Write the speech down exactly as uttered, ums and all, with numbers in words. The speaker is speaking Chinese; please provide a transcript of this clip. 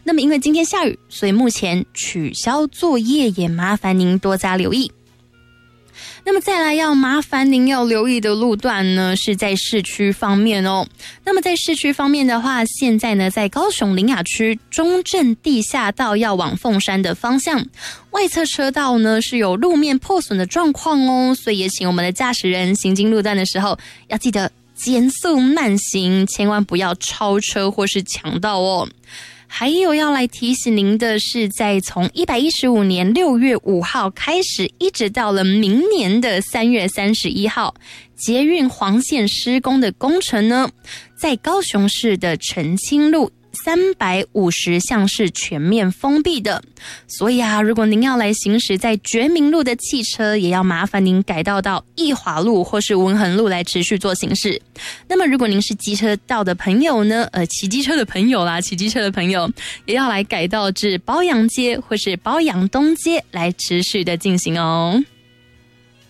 那么因为今天下雨，所以目前取消作业，也麻烦您多加留意。那么再来要麻烦您要留意的路段呢，是在市区方面哦。那么在市区方面的话，现在呢在高雄苓雅区中正地下道要往凤山的方向，外侧车道呢是有路面破损的状况哦，所以也请我们的驾驶人行经路段的时候要记得减速慢行，千万不要超车或是抢道哦。还有要来提醒您的是，在从一百一十五年六月五号开始，一直到了明年的三月三十一号，捷运黄线施工的工程呢，在高雄市的澄清路三百五十巷是全面封闭的，所以啊，如果您要来行驶在觉明路的汽车，也要麻烦您改道到义华路或是文衡路来持续做行驶。那么如果您是机车道的朋友呢，呃，骑机车的朋友啦，骑机车的朋友也要来改道至褒扬街或是褒扬东街来持续的进行哦。